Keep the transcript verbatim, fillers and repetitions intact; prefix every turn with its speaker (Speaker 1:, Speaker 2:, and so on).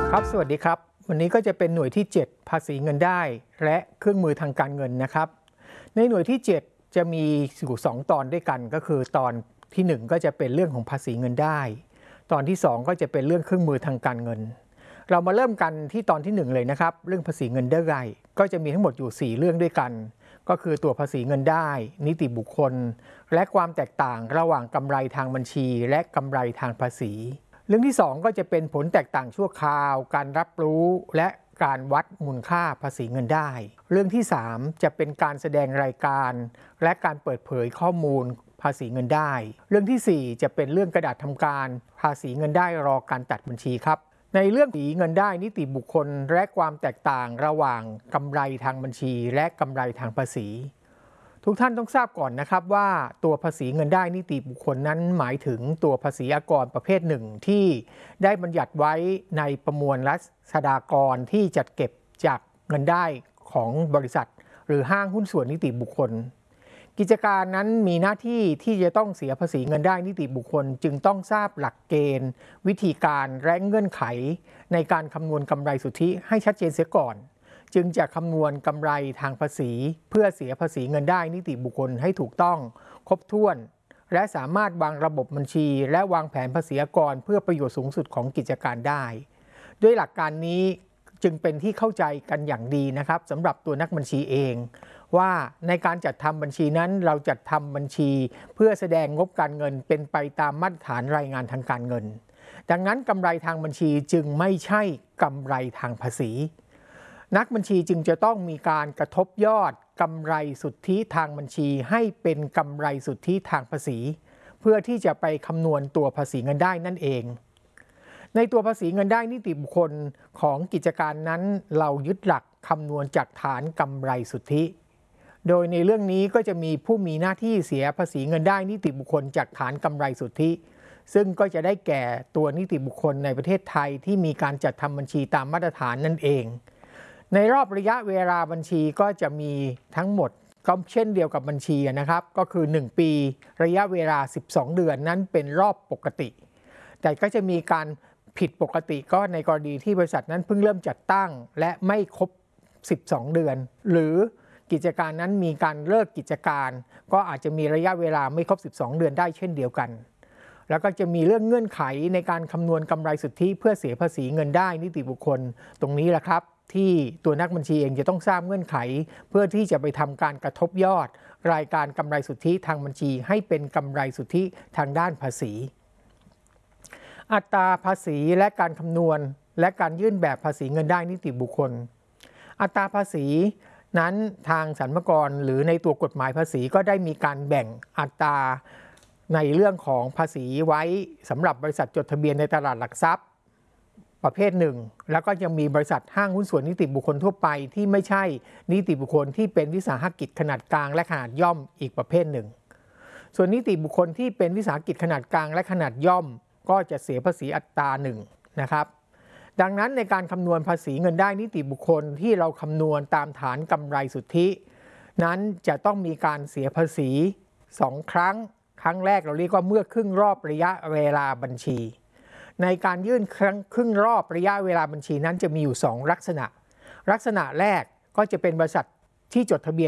Speaker 1: ครับสวัสดีครับวันนี้ก็จะเป็นหน่วยที่เจ็ดภาษีเงินได้และเครื่องมือทางการเงินนะครับในหน่วยที่เจ็ดจะมีอยู่สองตอนด้วยกันก็คือตอนที่หนึ่งก็จะเป็นเรื่องของภาษีเงินได้ตอนที่สองก็จะเป็นเรื่องเครื่องมือทางการเงินเรามาเริ่มกันที่ตอนที่หนึ่งเลยนะครับเรื่องภาษีเงินได้ก็จะมีทั้งหมดอยู่สี่เรื่องด้วยกันก็คือตัวภาษีเงินได้นิติบุคคลและความแตกต่างระหว่างกำไรทางบัญชีและกำไรทางภาษีเรื่องที่สองก็จะเป็นผลแตกต่างชั่วคราวการรับรู้และการวัดมูลค่าภาษีเงินได้เรื่องที่สามจะเป็นการแสดงรายการและการเปิดเผยข้อมูลภาษีเงินได้เรื่องที่สี่จะเป็นเรื่องกระดาษทำการภาษีเงินได้รอการตัดบัญชีครับในเรื่องภาษีเงินได้นิติบุคคลและความแตกต่างระหว่างกำไรทางบัญชีและกำไรทางภาษีทุกท่านต้องทราบก่อนนะครับว่าตัวภาษีเงินได้นิติบุคคลนั้นหมายถึงตัวภาษีอากรประเภทหนึ่งที่ได้บัญญัติไว้ในประมวลรัษฎากรที่จัดเก็บจากเงินได้ของบริษัทหรือห้างหุ้นส่วนนิติบุคคลกิจการนั้นมีหน้าที่ที่จะต้องเสียภาษีเงินได้นิติบุคคลจึงต้องทราบหลักเกณฑ์วิธีการและเงื่อนไขในการคำนวณกำไรสุทธิให้ชัดเจนเสียก่อนจึงจะคำนวณกำไรทางภาษีเพื่อเสียภาษีเงินได้นิติบุคคลให้ถูกต้องครบถ้วนและสามารถวางระบบบัญชีและวางแผนภาษีอากรเพื่อประโยชน์สูงสุดของกิจการได้ด้วยหลักการนี้จึงเป็นที่เข้าใจกันอย่างดีนะครับสำหรับตัวนักบัญชีเองว่าในการจัดทำบัญชีนั้นเราจัดทำบัญชีเพื่อแสดงงบการเงินเป็นไปตามมาตรฐานรายงานทางการเงินดังนั้นกำไรทางบัญชีจึงไม่ใช่กำไรทางภาษีนักบัญชีจึงจะต้องมีการกระทบยอดกำไรสุทธิทางบัญชีให้เป็นกำไรสุทธิทางภาษีเพื่อที่จะไปคำนวณตัวภาษีเงินได้นั่นเองในตัวภาษีเงินได้นิติบุคคลของกิจการนั้นเรายึดหลักคำนวณจากฐานกำไรสุทธิโดยในเรื่องนี้ก็จะมีผู้มีหน้าที่เสียภาษีเงินได้นิติบุคคลจากฐานกำไรสุทธิซึ่งก็จะได้แก่ตัวนิติบุคคลในประเทศไทยที่มีการจัดทำบัญชีตามมาตรฐานนั่นเองในรอบระยะเวลาบัญชีก็จะมีทั้งหมดก็เช่นเดียวกับบัญชีนะครับก็คือหนึ่งปีระยะเวลาสิบสองเดือนนั้นเป็นรอบปกติแต่ก็จะมีการผิดปกติก็ในกรณีที่บริษัทนั้นเพิ่งเริ่มจัดตั้งและไม่ครบสิบสองเดือนหรือกิจการนั้นมีการเลิกกิจการก็อาจจะมีระยะเวลาไม่ครบสิบสองเดือนได้เช่นเดียวกันแล้วก็จะมีเรื่องเงื่อนไขในการคำนวณกำไรสุทธิเพื่อเสียภาษีเงินได้นิติบุคคลตรงนี้แหละครับที่ตัวนักบัญชีเองจะต้องทราบเงื่อนไขเพื่อที่จะไปทำการกระทบยอดรายการกำไรสุทธิทางบัญชีให้เป็นกำไรสุทธิทางด้านภาษีอัตราภาษีและการคำนวณและการยื่นแบบภาษีเงินได้นิติบุคคลอัตราภาษีนั้นทางสรรพากรหรือในตัวกฎหมายภาษีก็ได้มีการแบ่งอัตราในเรื่องของภาษีไว้สำหรับบริษัทจดทะเบียนในตลาดหลักทรัพย์ประเภทหนึ่งแล้วก็ยังมีบริษัทห้างหุ้นส่วนนิติบุคคลทั่วไปที่ไม่ใช่นิติบุคคลที่เป็นวิสาหกิจขนาดกลางและขนาดย่อมอีกประเภทหนึ่งส่วนนิติบุคคลที่เป็นวิสาหกิจขนาดกลางและขนาดย่อมก็จะเสียภาษีอัตราหนึ่งนะครับดังนั้นในการคำนวณภาษีเงินได้นิติบุคคลที่เราคำนวณตามฐานกำไรสุทธินั้นจะต้องมีการเสียภาษีสองครั้งครั้งแรกเราเรียกว่าเมื่อครึ่งรอบระยะเวลาบัญชีในการยื่นครั้งครึ่งรอบระยะเวลาบัญชีนั้นจะมีอยู่สองลักษณะลักษณะแรกก็จะเป็นบริษัทที่จดทะเบียน